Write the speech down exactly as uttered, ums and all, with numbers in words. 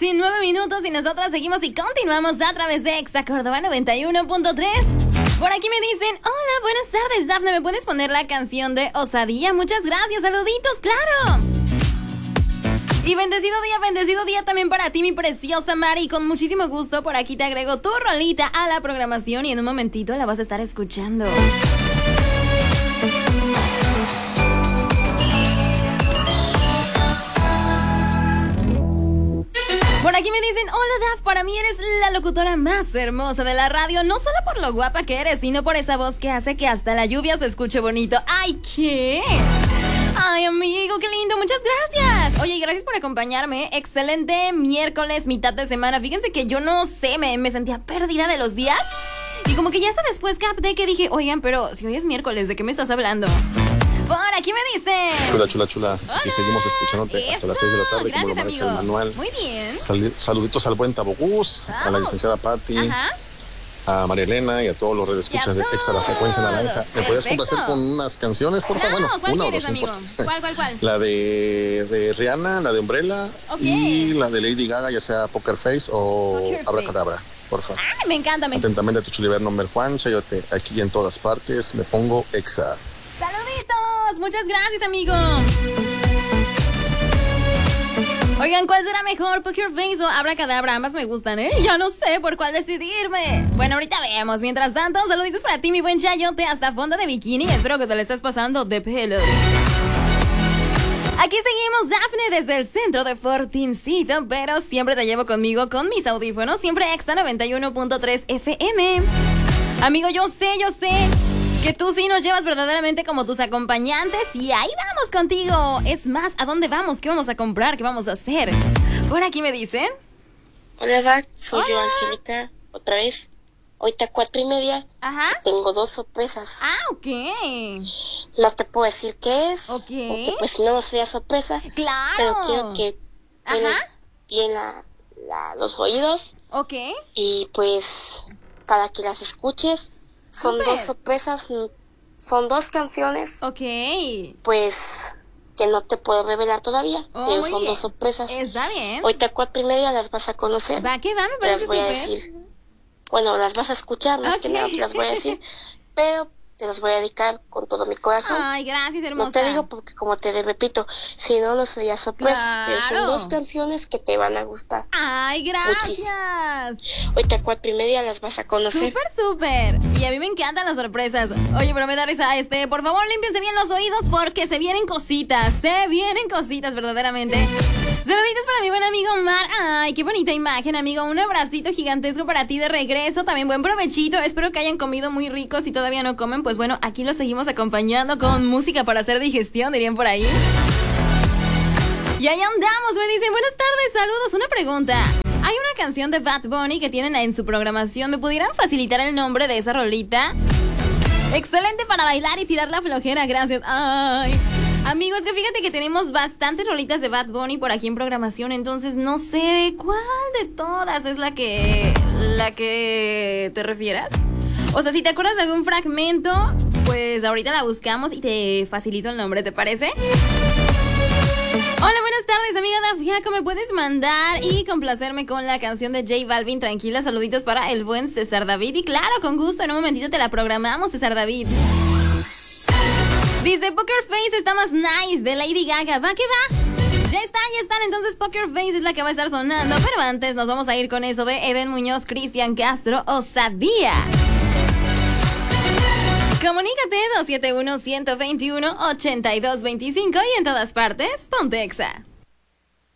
y nueve minutos y nosotras seguimos y continuamos a través de Exa Córdoba noventa y uno punto tres. Por aquí me dicen, hola, buenas tardes, Dafne, ¿me puedes poner la canción de Osadía? Muchas gracias, saluditos, claro. Y bendecido día, bendecido día también para ti, mi preciosa Mari. Con muchísimo gusto, por aquí te agrego tu rolita a la programación y en un momentito la vas a estar escuchando. Por aquí me dicen, hola Daf, para mí eres la locutora más hermosa de la radio, no solo por lo guapa que eres, sino por esa voz que hace que hasta la lluvia se escuche bonito. ¡Ay, qué! Ay, amigo, qué lindo, muchas gracias. Oye, gracias por acompañarme. Excelente miércoles, mitad de semana. Fíjense que yo no sé, me, me sentía perdida de los días. Y como que ya hasta después capté que dije, oigan, pero si hoy es miércoles, ¿de qué me estás hablando? Por aquí me dicen. Chula, chula, chula. Hola. Y seguimos escuchándote Eso. hasta las seis de la tarde. Gracias, como lo maneja el manual. Muy bien. Sal- saluditos al buen Tabogús, a la licenciada Patti, a María Elena y a todos los redescuchas de Exa La Frecuencia Naranja. ¿Me puedes complacer con unas canciones, por favor? Claro, bueno, ¿cuál una quieres, o dos, no amigo? importa. ¿Cuál, cuál, cuál? La de, de Rihanna, la de Umbrella, Okay. y la de Lady Gaga, ya sea Poker Face o Poker Abracadabra, por favor. Ay, me encanta, me encanta. Atentamente tu chuliver nombre Juan, Chayote, aquí en todas partes, me pongo Exa. ¡Saluditos! Muchas gracias, amigo. Oigan, ¿cuál será mejor? Poker Face o Abracadabra. Ambas me gustan, ¿eh? Ya no sé por cuál decidirme. Bueno, ahorita vemos. Mientras tanto, saluditos para ti, mi buen Chayote, hasta fondo de bikini. Espero que te la estés pasando de pelos. Aquí seguimos, Dafne, desde el centro de Fortincito, pero siempre te llevo conmigo con mis audífonos, siempre Exa noventa y uno punto tres F M. Amigo, yo sé, yo sé que tú sí nos llevas verdaderamente como tus acompañantes y ahí vamos contigo. Es más, ¿a dónde vamos? ¿Qué vamos a comprar? ¿Qué vamos a hacer? Por aquí me dicen. Hola, Dac, soy Hola. yo, Angélica, otra vez. Ahorita cuatro y media. Ajá. Tengo dos sorpresas. Ah, ok. No te puedo decir qué es. Ok. Porque pues no sería sorpresa. Claro. Pero quiero que Ajá. tienes bien la, la, los oídos. Ok. Y pues para que las escuches. Son Súper. dos sorpresas. mm, Son dos canciones. Ok. Pues que no te puedo revelar todavía. Oh, pero muy son bien. dos sorpresas. Está bien. Ahorita cuatro y media las vas a conocer. Va que va, me Te las parece voy a súper. decir. Bueno, las vas a escuchar, más que Ok. nada te las voy a decir, pero te las voy a dedicar con todo mi corazón. Ay, gracias, hermosa. No te digo porque, como te repito, si no, no sería sorpresa. Pero Claro. son dos canciones que te van a gustar. Ay, gracias. Muchísimo. Ahorita a cuatro y media las vas a conocer. Súper, súper. Y a mí me encantan las sorpresas. Oye, pero me da risa, este, por favor, límpiense bien los oídos porque se vienen cositas. Se vienen cositas, verdaderamente. Saluditos para mi buen amigo Mar. Ay, qué bonita imagen, amigo. Un abracito gigantesco para ti de regreso. También buen provechito. Espero que hayan comido muy rico. Si todavía no comen, pues bueno, aquí los seguimos acompañando con música para hacer digestión, dirían por ahí. Y ahí andamos, me dicen, buenas tardes, saludos. Una pregunta. Hay una canción de Bad Bunny que tienen en su programación. ¿Me pudieran facilitar el nombre de esa rolita? Excelente para bailar y tirar la flojera, gracias. Ay, amigos, que fíjate que tenemos bastantes rolitas de Bad Bunny por aquí en programación, entonces no sé cuál de todas es la que la que te refieras. O sea, si te acuerdas de algún fragmento, pues ahorita la buscamos y te facilito el nombre, ¿te parece? Hola, buenas tardes, amiga Dafiaco. ¿Me puedes mandar y complacerme con la canción de J Balvin? Tranquila, saluditos para el buen César David. Y claro, con gusto, en un momentito te la programamos, César David. Dice, Poker Face está más nice, de Lady Gaga. ¿Va que va? Ya están, ya están. Entonces Poker Face es la que va a estar sonando. Pero antes nos vamos a ir con eso de Eden Muñoz, Cristian Castro, Osadía. Comunícate dos siete uno, uno dos uno, ocho dos dos cinco y en todas partes, ponte Exa.